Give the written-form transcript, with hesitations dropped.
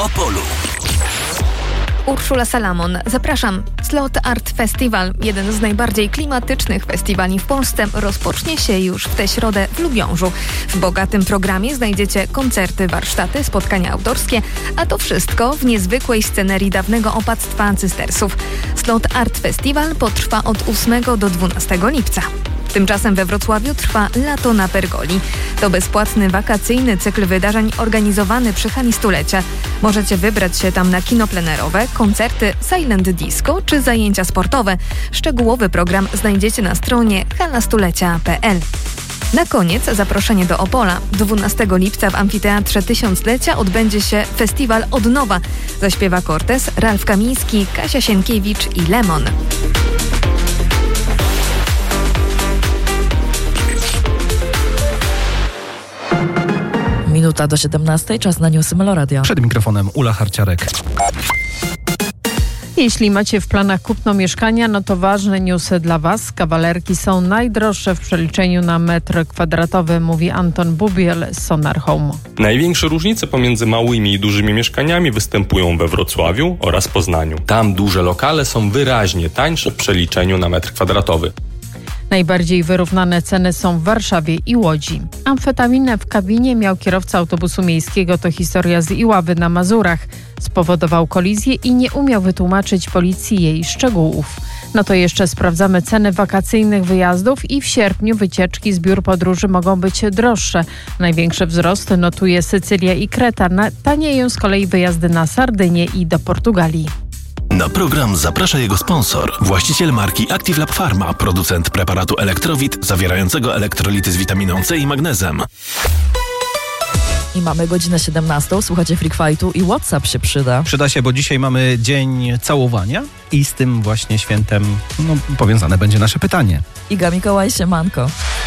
Opolu. Urszula Salamon. Zapraszam. Slot Art Festival, jeden z najbardziej klimatycznych festiwali w Polsce, rozpocznie się już w tę środę w Lubiążu. W bogatym programie znajdziecie koncerty, warsztaty, spotkania autorskie, a to wszystko w niezwykłej scenerii dawnego opactwa cystersów. Slot Art Festival potrwa od 8 do 12 lipca. Tymczasem we Wrocławiu trwa Lato na Pergoli. To bezpłatny wakacyjny cykl wydarzeń organizowany przy Hali Stulecia. Możecie wybrać się tam na kino plenerowe, koncerty, silent disco czy zajęcia sportowe. Szczegółowy program znajdziecie na stronie halastulecia.pl. Na koniec zaproszenie do Opola. 12 lipca w Amfiteatrze Tysiąclecia odbędzie się festiwal Od Nowa. Zaśpiewa Cortez, Ralf Kamiński, Kasia Sienkiewicz i Lemon. Minuta do 17, czas na newsy Meloradia. Przed mikrofonem Ula Harciarek. Jeśli macie w planach kupno mieszkania, no to ważne newsy dla Was. Kawalerki są najdroższe w przeliczeniu na metr kwadratowy, mówi Anton Bubiel z Sonar Home. Największe różnice pomiędzy małymi i dużymi mieszkaniami występują we Wrocławiu oraz Poznaniu. Tam duże lokale są wyraźnie tańsze w przeliczeniu na metr kwadratowy. Najbardziej wyrównane ceny są w Warszawie i Łodzi. Amfetaminę w kabinie miał kierowca autobusu miejskiego. To historia z Iławy na Mazurach. Spowodował kolizję i nie umiał wytłumaczyć policji jej szczegółów. No to jeszcze sprawdzamy ceny wakacyjnych wyjazdów i w sierpniu wycieczki z biur podróży mogą być droższe. Największy wzrost notuje Sycylia i Kreta. Tanieją z kolei wyjazdy na Sardynię i do Portugalii. Na program zaprasza jego sponsor, właściciel marki Active Lab Pharma, producent preparatu Elektrowit zawierającego elektrolity z witaminą C i magnezem. I mamy godzinę 17, słuchacie Freak Fightu i WhatsApp się przyda. Przyda się, bo dzisiaj mamy dzień całowania i z tym właśnie świętem powiązane będzie nasze pytanie. Iga Mikołaj, siemanko.